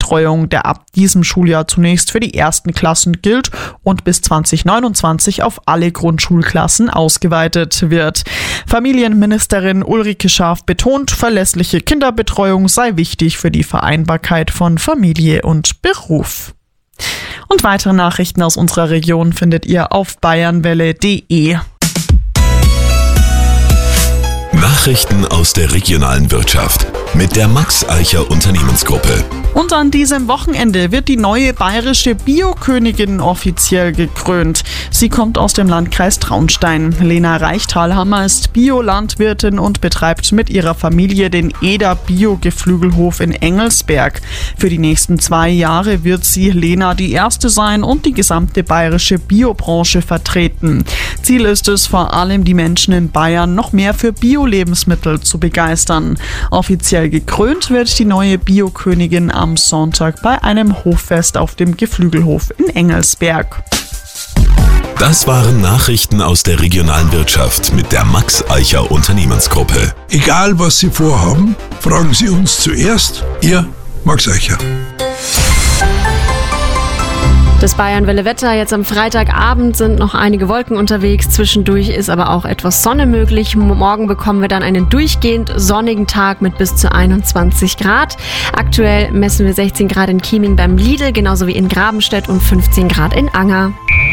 Kinderbetreuung, der ab diesem Schuljahr zunächst für die ersten Klassen gilt und bis 2029 auf alle Grundschulklassen ausgeweitet wird. Familienministerin Ulrike Schaaf betont, verlässliche Kinderbetreuung sei wichtig für die Vereinbarkeit von Familie und Beruf. Und weitere Nachrichten aus unserer Region findet ihr auf bayernwelle.de. Nachrichten aus der regionalen Wirtschaft mit der Max Eicher Unternehmensgruppe. Und an diesem Wochenende wird die neue bayerische Bio-Königin offiziell gekrönt. Sie kommt aus dem Landkreis Traunstein. Lena Reichtalhammer ist Biolandwirtin und betreibt mit ihrer Familie den Eder Bio-Geflügelhof in Engelsberg. Für die nächsten 2 Jahre wird sie, Lena, die erste sein und die gesamte bayerische Biobranche vertreten. Ziel ist es, vor allem die Menschen in Bayern noch mehr für Bio-Lebensmittel zu begeistern. Offiziell gekrönt wird die neue Bio-Königin am Sonntag bei einem Hoffest auf dem Geflügelhof in Engelsberg. Das waren Nachrichten aus der regionalen Wirtschaft mit der Max Eicher Unternehmensgruppe. Egal was Sie vorhaben, fragen Sie uns zuerst. Ihr Max Eicher. Das Bayernwelle-Wetter. Jetzt am Freitagabend sind noch einige Wolken unterwegs. Zwischendurch ist aber auch etwas Sonne möglich. Morgen bekommen wir dann einen durchgehend sonnigen Tag mit bis zu 21 Grad. Aktuell messen wir 16 Grad in Chieming beim Lidl, genauso wie in Grabenstedt und 15 Grad in Anger.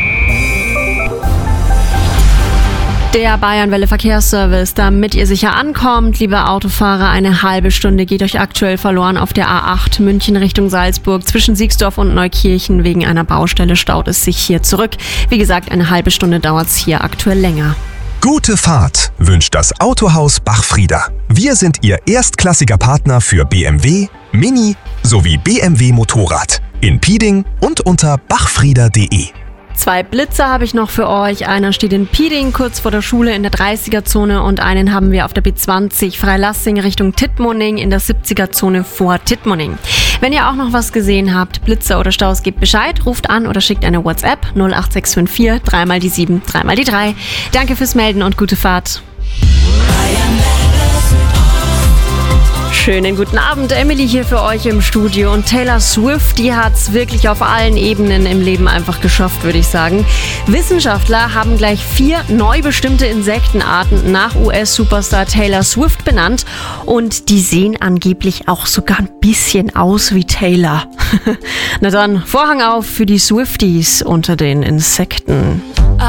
Der Bayernwelle Verkehrsservice, damit ihr sicher ankommt, liebe Autofahrer, eine halbe Stunde geht euch aktuell verloren auf der A8 München Richtung Salzburg. Zwischen Siegsdorf und Neukirchen wegen einer Baustelle staut es sich hier zurück. Wie gesagt, eine halbe Stunde dauert es hier aktuell länger. Gute Fahrt wünscht das Autohaus Bachfrieder. Wir sind Ihr erstklassiger Partner für BMW, Mini sowie BMW Motorrad in Pieding und unter bachfrieder.de. 2 Blitzer habe ich noch für euch. Einer steht in Pieding kurz vor der Schule in der 30er-Zone und einen haben wir auf der B20 Freilassing Richtung Tittmoning in der 70er-Zone vor Tittmoning. Wenn ihr auch noch was gesehen habt, Blitzer oder Staus, gebt Bescheid, ruft an oder schickt eine WhatsApp 08654 3x7 3x3. Danke fürs Melden und gute Fahrt. Schönen guten Abend, Emily hier für euch im Studio und Taylor Swift, die hat's wirklich auf allen Ebenen im Leben einfach geschafft, würde ich sagen. Wissenschaftler haben gleich 4 neu bestimmte Insektenarten nach US-Superstar Taylor Swift benannt und die sehen angeblich auch sogar ein bisschen aus wie Taylor. Na dann, Vorhang auf für die Swifties unter den Insekten.